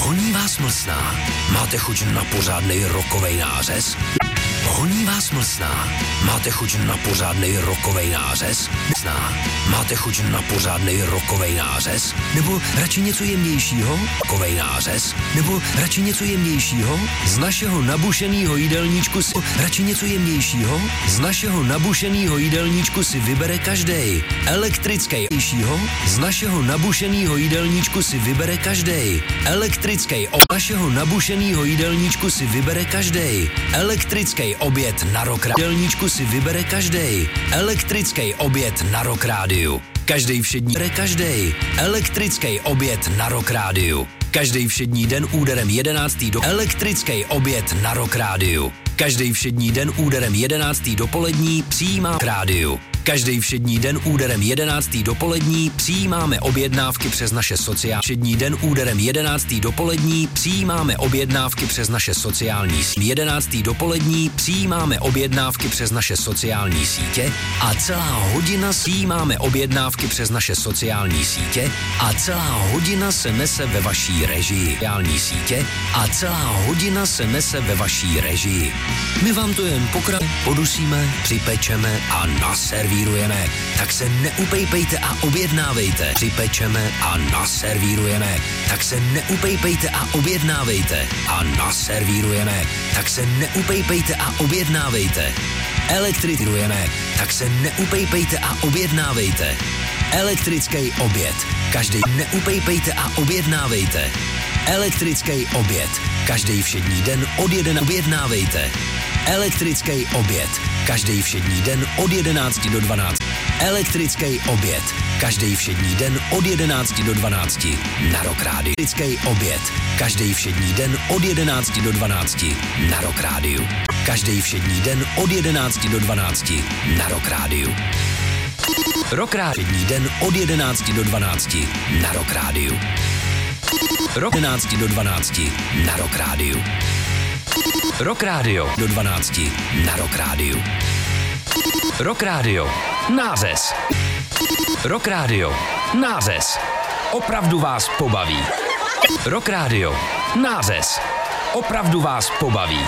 Honí vás mlsná? Máte chuť na pořádnej rokovej nářez? Honí vás mlsná? Máte chuť na pořádnej rokovej nářez? Máte chuť na pořádnej rokovej nářez? Nebo radši něco jemnějšího? Rokovej nářez? Nebo radši něco jemnějšího? Z našeho nabušenýho jídelníčku si radši něco jemnějšího? Z našeho nabušenýho jídelníčku si vybere každej. Elektrický z našeho nabušenýho jídelníčku si vybere každej. Elektrický našeho nabušenýho jídelníčku si vybere každej. Elektrický oběd na Rock jídelníčku si vybere každej. Elektrický oběd na Rock Rádiu. Každej všední každej. Elektrický oběd na Rock Rádiu. Každej všední den úderem 11. do elektrický oběd na Rock Rádiu. Každej všední den úderem 11. dopolední přijímá k rádiu. Každej všední den úderem 11. dopolední přijímáme objednávky přes naše sociální. Všední den úderem 11. dopolední přijímáme objednávky přes naše sociální sítě. 11. dopolední přijímáme objednávky přes naše sociální sítě a celá hodina přijímáme objednávky přes naše sociální sítě a celá hodina se nese ve vaší režii. Sociální sítě a celá hodina se nese ve vaší režii. My vám to jen podusíme, připečeme a naservírujeme. Tak se neupejpejte a objednávejte. Připečeme a naservírujeme. Tak se neupejpejte a objednávejte. A naservírujeme. Tak se neupejpejte a objednávejte. Elektrizujeme. Tak se neupejpejte a objednávejte. Elektrický oběd. Každý neupejpejte a objednávejte. Elektrický oběd. Každý všední den od 1 objednávejte. Elektrický oběd. Každý všední den od 11 do 12. Elektrický oběd. Každý všední den od 11 do 12 na Rock Rádiu. Elektrický oběd. Každý všední den od 11 do 12 na Rock Rádiu. Každý všední den od 11 do 12 na Rock Rádiu. Rock Rádiu. Všední den od 11 do 12 na Rock Rádiu. Rock 11 do 12 na Rock Rádiu. Rock Rádio do 12 na Rock Rádiu. Rock Rádio. Nářez. Rock Rádio. Nářez. Opravdu vás pobaví. Rock Rádio. Nářez. Opravdu vás pobaví.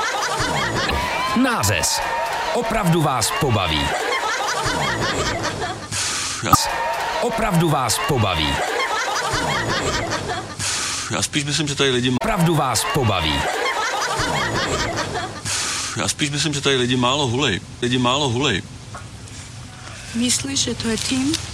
Nářez. Opravdu vás pobaví. Opravdu vás pobaví. Já spíš myslím, že tady lidi... Opravdu vás pobaví. Já spíš myslím, že tady lidi málo hulej. Myslíš, že to je tým?